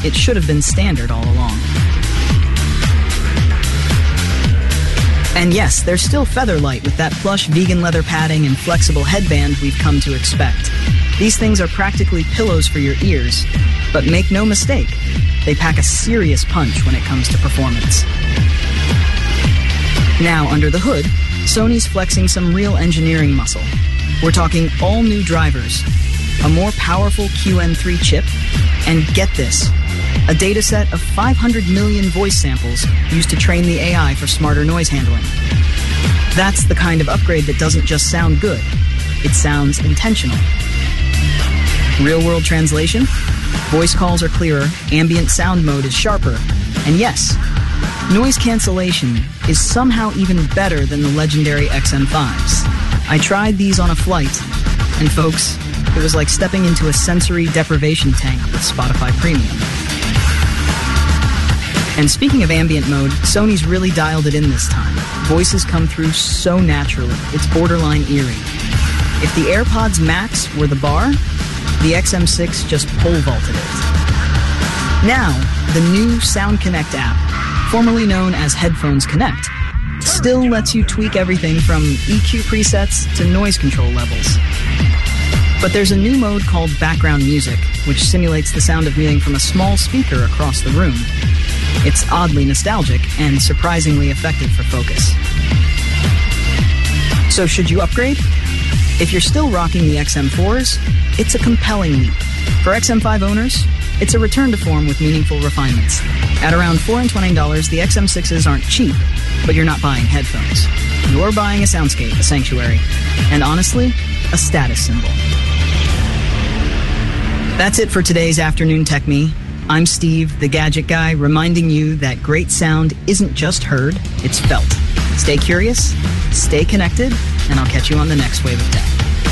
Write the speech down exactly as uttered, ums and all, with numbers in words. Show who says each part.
Speaker 1: it should have been standard all along. And yes, they're still featherlight with that plush vegan leather padding and flexible headband we've come to expect. These things are practically pillows for your ears, but make no mistake, they pack a serious punch when it comes to performance. Now, under the hood, Sony's flexing some real engineering muscle. We're talking all new drivers, a more powerful Q N three chip, and get this, a dataset of five hundred million voice samples used to train the A I for smarter noise handling. That's the kind of upgrade that doesn't just sound good, it sounds intentional. Real-world translation? Voice calls are clearer, ambient sound mode is sharper, and yes, noise cancellation is somehow even better than the legendary X M fives. I tried these on a flight, and folks, it was like stepping into a sensory deprivation tank with Spotify Premium. And speaking of ambient mode, Sony's really dialed it in this time. Voices come through so naturally, it's borderline eerie. If the AirPods Max were the bar, the X M six just pole vaulted it. Now, the new Sound Connect app, formerly known as Headphones Connect, still lets you tweak everything from E Q presets to noise control levels. But there's a new mode called Background Music, which simulates the sound of music from a small speaker across the room. It's oddly nostalgic and surprisingly effective for focus. So should you upgrade? If you're still rocking the X M fours, it's a compelling leap. For X M five owners, it's a return to form with meaningful refinements. At around four hundred twenty dollars, the X M sixes aren't cheap, but you're not buying headphones. You're buying a soundscape, a sanctuary, and honestly, a status symbol. That's it for today's Afternoon Tech Me. I'm Steve, the Gadget Guy, reminding you that great sound isn't just heard, it's felt. Stay curious, stay connected, and I'll catch you on the next wave of tech.